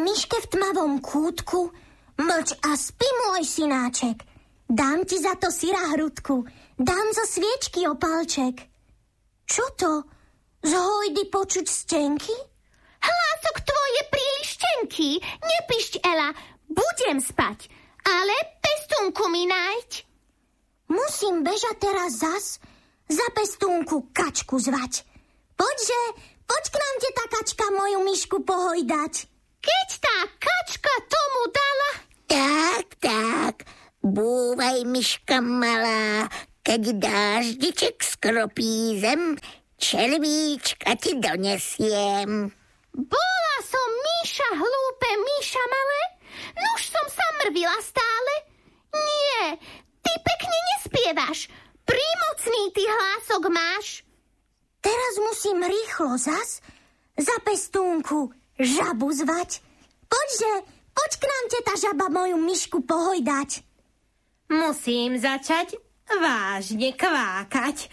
myške v tmavom kútku, mlč a spí, môj synáček. Dám ti za to syra hrudku, dám zo sviečky opálček. Čo to? Z hojdy počuť stenky? Hlások tvoj je príliš tenký. Nepišť, Ela, budem spať, ale pestúnku mi nájď. Musím bežať teraz zas, za pestúnku kačku zvať. Poďže, poď k nám, teta kačka, moju myšku pohojdať. Keď tá kačka tomu dala... Tak, búvaj, myška malá, keď dáždiček skropí zem, červíčka ti donesiem. Bola som Míša hlúpe, Míša malé, nuž som sa mrvila stále. Nie, ty pekne nespievaš, prímocný ty hlások máš. Teraz musím rýchlo zas za pestúnku žabu zvať. Poďže, poď k nám, teta žaba, moju myšku pohojdať. Musím začať vážne kvákať.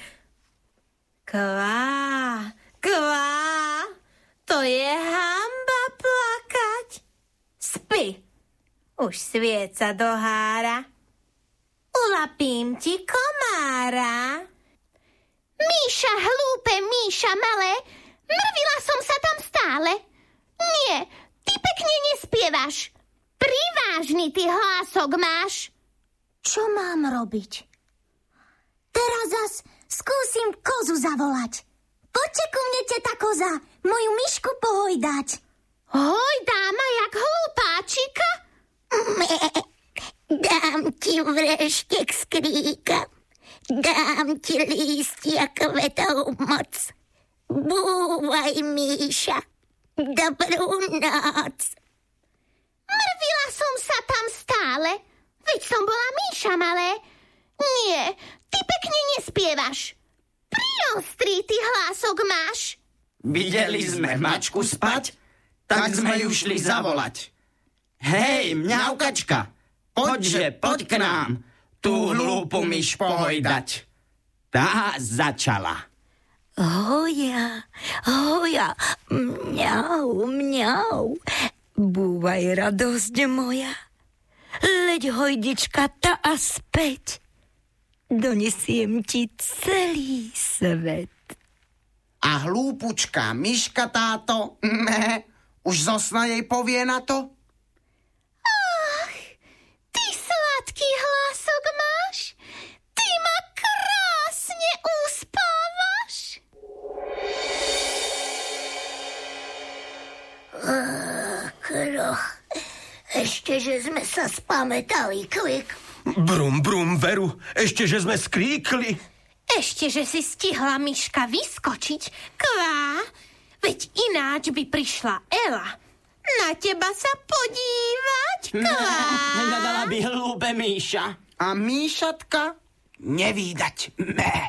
Kvá, kvá, to je hanba plakať. Spí, už svieca dohára. Ulapím ti komára. Míša hlúpe, Míša malé, mrvila som sa tam stále. Nie, ty pekne nespievaš, privážny ty hlások máš. Čo mám robiť? Teraz zas skúsim kozu zavolať. Poďte ku mne, teta koza, moju myšku pohojdať. Hojdá ma jak hlupáčika. Dám ti vreštek z kríka, dám ti lístia kvetov moc. Búvaj, Míša, dobrú noc. Mrvila som sa tam stále, veď som bola Míša malé. Nie, ty pekne nespievaš, priostrý ty hlások máš. Videli sme mačku spať, tak sme ju šli zavolať. Hej, mňaukačka, poďže, poď k nám, tú hlúpu myš pohojdať. Tá začala. Hoja, hoja, mňau, mňau, búvaj, radosť moja, leď hojdička tá a späť, donesiem ti celý svet. A hlúpučka myška táto, už zo sna jej povie na to? Ach, ty sladký hlások máš, ty ma krásne uspávaš. Ešte, že sme sa spamätali, Kvik. Brum, brum, Veru, ešte, že sme skríkli. Ešte, že si stihla myška vyskočiť. Kvá, veď ináč by prišla Ela na teba sa podívať. Kvá. Hľadala by hlúpe Míša. A Míšatka nevídať.